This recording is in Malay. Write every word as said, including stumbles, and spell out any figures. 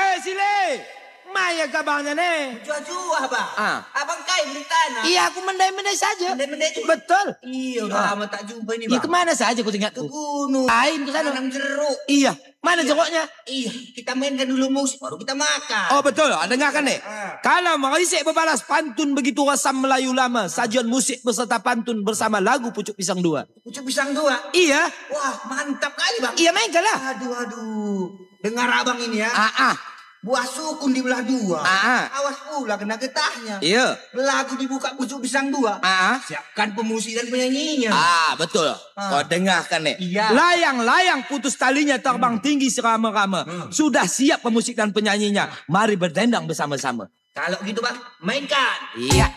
Eh, Sile. Maya kabarnya nih. Jua-jua, Bang. Ah. Abang kai beli tanah. Iya, aku mendai-mendai saja. Mendai-mendai juga. Betul. Iya, udah Ah. lama tak jumpa ini, Iya, Bang. kemana saja kau ingat? Ke gunung. Lain ke sana. Tanam jeruk. Iya. Mana Iya. jeruknya? Iya, kita mainkan dulu musik, baru kita makan. Oh betul, dengarkan nih. Ah. Kalau merisik berbalas pantun begitu rasam Melayu lama, sajian musik beserta pantun bersama lagu Pucuk Pisang Dua. Pucuk pisang dua. Iya. Wah, mantap kali, Bang. Iya, mainkan lah. Aduh, aduh. Dengar abang ini ya. Ah, ah. Buah sukun dibelah dua. Ah, ah. Awas pula kena getahnya. Iya. Lagu dibuka Pucuk Pisang Dua. Ah, ah. Siapkan pemusik dan penyanyinya. Ah, betul. Kau dengarkan nih. Iya. Layang-layang putus talinya terbang tinggi serama-rama. Sudah siap pemusik dan penyanyinya. Mari berdendang bersama-sama. Kalau gitu, Bang, mainkan. Iya.